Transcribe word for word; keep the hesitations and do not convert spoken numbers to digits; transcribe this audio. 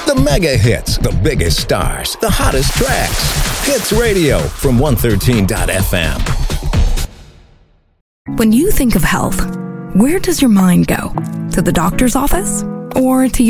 The mega hits, the biggest stars, the hottest tracks. Hits Radio from one thirteen dot f m. When you think of health, where does your mind go? To the doctor's office or to your